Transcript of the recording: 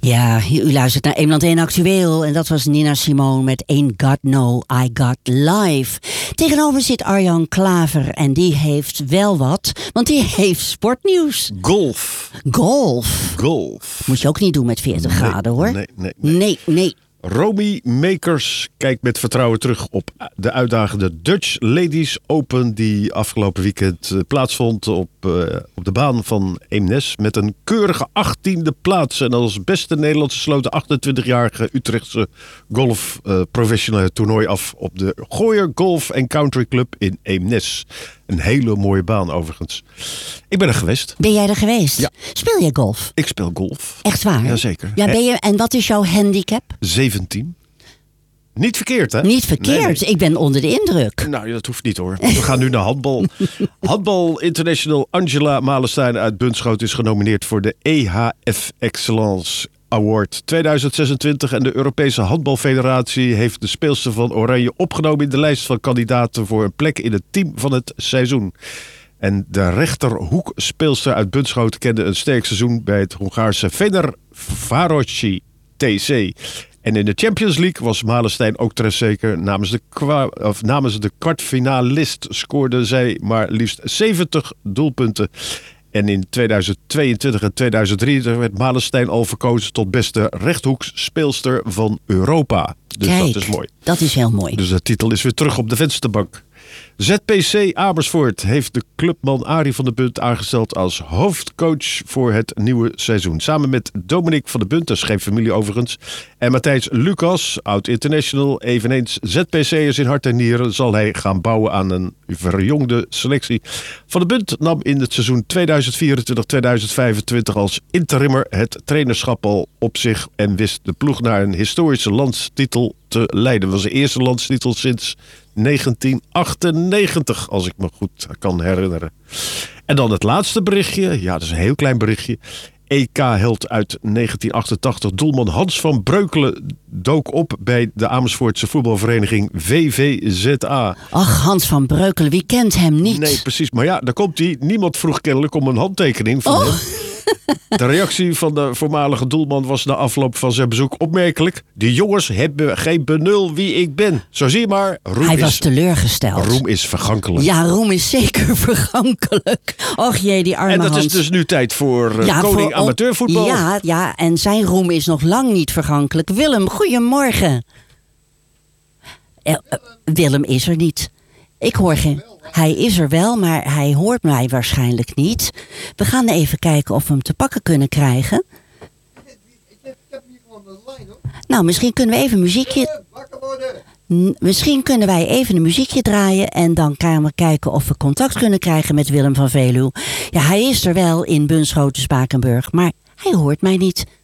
Ja, u luistert naar Eemland 1 Actueel en dat was Nina Simone met Ain't Got No, I Got Life. Tegenover zit Arjan Klaver en die heeft wel wat, want die heeft sportnieuws. Golf. Moet je ook niet doen met 40 graden hoor. Nee. Romy Makers kijkt met vertrouwen terug op de uitdagende Dutch Ladies Open die afgelopen weekend plaatsvond op de baan van Eemnes met een keurige 18e plaats. En als beste Nederlandse sloot de 28-jarige Utrechtse golf professionele toernooi af op de Gooier Golf Country Club in Eemnes. Een hele mooie baan overigens. Ik ben er geweest. Ben jij er geweest? Ja. Speel jij golf? Ik speel golf. Echt waar? Jazeker. Ja, en wat is jouw handicap? 17. Niet verkeerd, hè? Niet verkeerd. Nee. Ik ben onder de indruk. Nou, dat hoeft niet hoor. We gaan nu naar handbal. Handbal International Angela Malenstein uit Bunschoten is genomineerd voor de EHF Excellence Award 2026. En de Europese Handbalfederatie heeft de speelster van Oranje opgenomen in de lijst van kandidaten voor een plek in het team van het seizoen. En de rechterhoekspeelster uit Bunschoten kende een sterk seizoen bij het Hongaarse Fenerbahce TC. En in de Champions League was Malenstein ook trefzeker. Namens de kwartfinalist scoorde zij maar liefst 70 doelpunten. En in 2022 en 2023 werd Malenstein al verkozen tot beste rechthoeksspeelster van Europa. Dus kijk, dat is mooi. Dat is heel mooi. Dus de titel is weer terug op de vensterbank. ZPC Amersfoort heeft de clubman Arie van der Bunt aangesteld als hoofdcoach voor het nieuwe seizoen. Samen met Dominique van der Bunt, dat is geen familie overigens, en Matthijs Lucas, oud-international, eveneens ZPC'ers in hart en nieren, zal hij gaan bouwen aan een verjongde selectie. Van der Bunt nam in het seizoen 2024-2025 als interimmer het trainerschap al op zich en wist de ploeg naar een historische landstitel te leiden. Dat was de eerste landstitel sinds 1998, als ik me goed kan herinneren. En dan het laatste berichtje. Ja, dat is een heel klein berichtje. EK-held uit 1988. Doelman Hans van Breukelen dook op bij de Amersfoortse voetbalvereniging VVZA. Ach, Hans van Breukelen, wie kent hem niet? Nee, precies. Maar ja, daar komt hij. Niemand vroeg kennelijk om een handtekening van hem. De reactie van de voormalige doelman was na afloop van zijn bezoek opmerkelijk. Die jongens hebben geen benul wie ik ben. Zo zie je maar. Hij was teleurgesteld. Roem is vergankelijk. Ja, roem is zeker vergankelijk. Och jee, die arme En dat Hans. is dus nu tijd voor koning amateurvoetbal. Ja, en zijn roem is nog lang niet vergankelijk. Willem, goedemorgen. Willem is er niet. Ik hoor geen... Hij is er wel, maar hij hoort mij waarschijnlijk niet. We gaan even kijken of we hem te pakken kunnen krijgen. Ik heb hier gewoon een lijn hoor. Nou, misschien kunnen we even muziekje... Wakker worden! Misschien kunnen wij even een muziekje draaien en dan gaan we kijken of we contact kunnen krijgen met Willem van Veluwe. Ja, hij is er wel in Bunschoten-Spakenburg, maar hij hoort mij niet.